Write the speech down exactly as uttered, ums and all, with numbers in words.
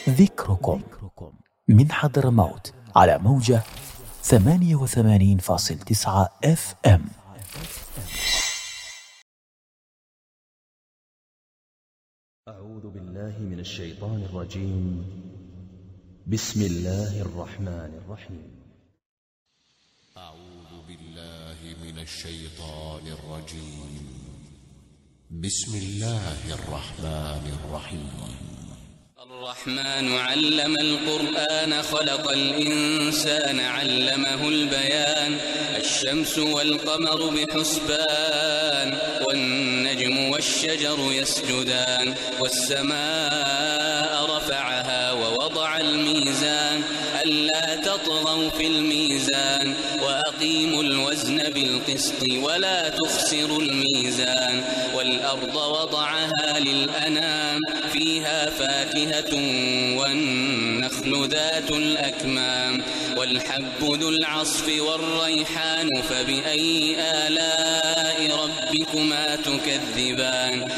ذكركم من حضرموت على موجة ثمانية وثمانين فاصل تسعة اف ام. أعوذ بالله من الشيطان الرجيم. بسم الله الرحمن الرحيم. أعوذ بالله من الشيطان الرجيم. بسم الله الرحمن الرحيم. الرحمن علم القرآن خلق الإنسان علمه البيان. الشمس والقمر بحسبان والنجم والشجر يسجدان والسماء رفعها ووضع الميزان ألا تطغوا في الميزان وأقيموا الوزن بالقسط ولا تخسروا الميزان والأرض وضعها للأنام فيها فاكهة والنخل ذات الأكمام والحب ذو العصف والريحان فبأي آلاء ربكما تكذبان